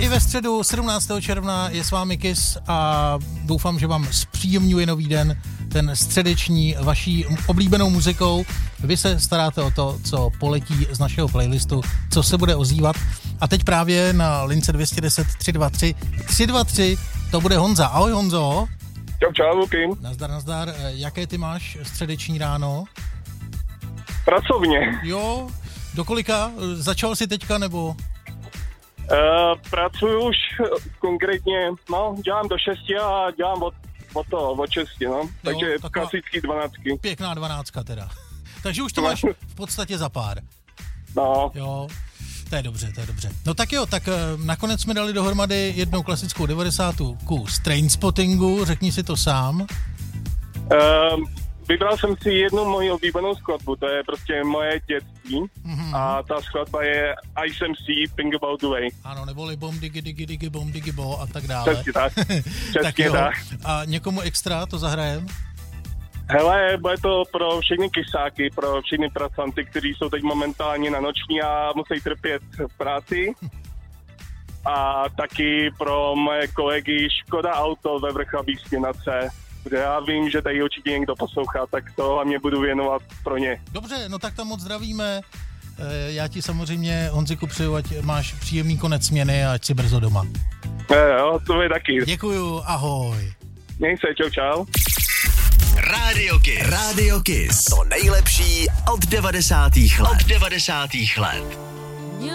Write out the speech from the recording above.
I ve středu 17. června je s vámi Kiss a doufám, že vám zpříjemňuje nový den, ten středeční vaší oblíbenou muzikou. Vy se staráte o to, co poletí z našeho playlistu, co se bude ozývat. A teď právě na lince 210 323 323 to bude Honza. Ahoj Honzo. Čau, Luky. Nazdar. Jaké ty máš středeční ráno? Pracovně. Jo, do kolika? Začal jsi teďka nebo? Pracuji už konkrétně, dělám do 6 a dělám od 6, no. Takže jo, klasický 12. Pěkná 12 teda. Takže už to máš v podstatě za pár. No. Jo, to je dobře. No tak jo, tak nakonec jsme dali dohromady jednou klasickou 90 kus Trainspottingu, řekni si to sám. Vybral jsem si jednu moji oblíbenou skladbu, to je prostě moje dětství a ta skladba je ISMC Think About The Way. Ano, neboli bom digi bom digi bo a tak dále. Přesně tak. Tak jo. A někomu extra to zahrajem? Hele, bude to pro všechny kysáky, pro všechny pracanty, kteří jsou teď momentálně na noční a musí trpět v práci. A taky pro moje kolegy Škoda Auto ve Vrchlabí Stěnace, kde já vím, že tady určitě někdo poslouchá, tak to hlavně budu věnovat pro ně. Dobře, no tak tam moc zdravíme. Já ti samozřejmě, Honziku, přeju, ať máš příjemný konec směny a ať si brzo doma. Jo, to je taky. Děkuju, ahoj. Měj se, čau. Radio Kiss. To nejlepší od 90. let.